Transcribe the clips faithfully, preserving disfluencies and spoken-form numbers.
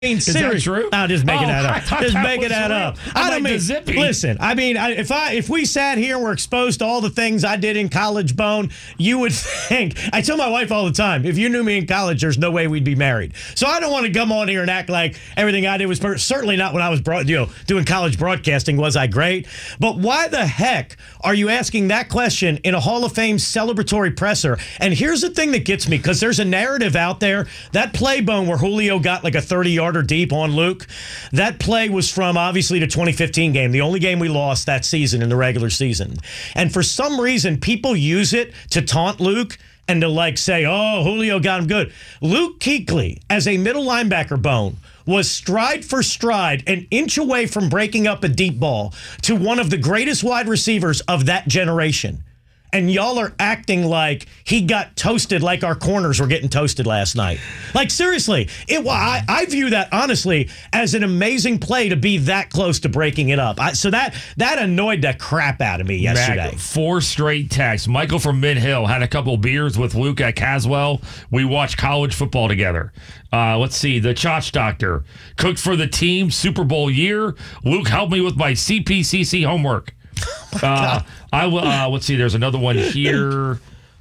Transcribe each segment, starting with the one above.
Is that true? I'm just making Oh, that I up. thought Just that making was that real. up. I'm I don't like mean, the Zippy. listen. I mean, I, if I if we sat here and were exposed to all the things I did in college, Bone, you would think. I tell my wife all the time, if you knew me in college, there's no way we'd be married. So I don't want to come on here and act like everything I did was per- certainly not when I was broad, you know doing college broadcasting. Was I great? But why the heck are you asking that question in a Hall of Fame celebratory presser? And here's the thing that gets me, because there's a narrative out there that play, Bone, where Julio got like a thirty-yarder deep on Luke. That play was from, obviously, the twenty fifteen game, the only game we lost that season in the regular season. And for some reason, people use it to taunt Luke and to, like, say, oh, Julio got him good. Luke Kuechly, as a middle linebacker, Bone, was stride for stride an inch away from breaking up a deep ball to one of the greatest wide receivers of that generation. And y'all are acting like he got toasted, like our corners were getting toasted last night. Like, seriously, it. I, I view that, honestly, as an amazing play to be that close to breaking it up. I, so that that annoyed the crap out of me yesterday. Mac, four straight texts. Michael from Mid Hill had a couple beers with Luke at Caswell. We watched college football together. Uh, let's see. The Chotch Doctor cooked for the team Super Bowl year. Luke helped me with my C P C C homework. Oh uh, I will. Uh, let's see. There's another one here.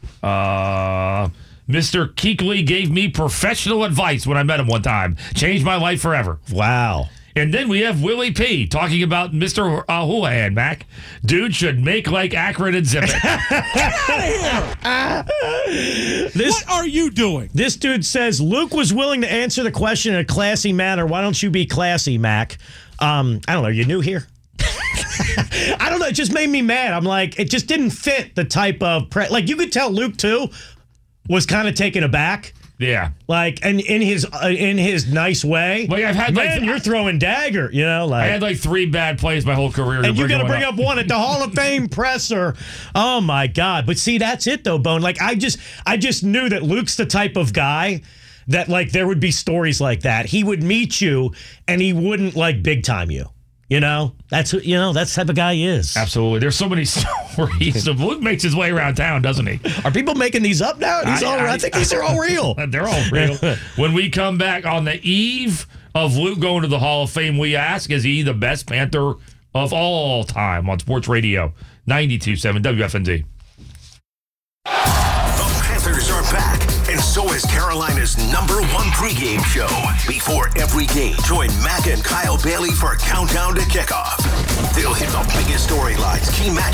Uh, Mister Kuechly gave me professional advice when I met him one time. Changed my life forever. Wow. And then we have Willie P. talking about Mister Uh, Houlihan, Mac. Dude should make like Akron and zip it. Get out of here! This, what are you doing? This dude says, Luke was willing to answer the question in a classy manner. Why don't you be classy, Mac? Um, I don't know. You new here? I don't know. It just made me mad. I'm like, it just didn't fit the type of pre- like you could tell Luke too was kind of taken aback. Yeah, like and in his uh, in his nice way. Like I've had, man, like, you're throwing dagger. You know, like I had like three bad plays my whole career, and you got to bring up. up one at the Hall of Fame presser. Oh my God! But see, that's it though, Bone. Like I just I just knew that Luke's the type of guy that like there would be stories like that. He would meet you and he wouldn't like big time you. You know, that's you know that's the type of guy he is. Absolutely. There's so many stories. Luke makes his way around town, doesn't he? Are people making these up now? These I, all, I, I think these are all real. They're all real. When we come back on the eve of Luke going to the Hall of Fame, we ask, is he the best Panther of all time on Sports Radio ninety-two point seven W F N Z? The Panthers are back, and so is Carolina's number one pregame show. Before every game, join Mac and Kyle Bailey for Countdown to Kickoff. They'll hit the biggest storylines, key matchups,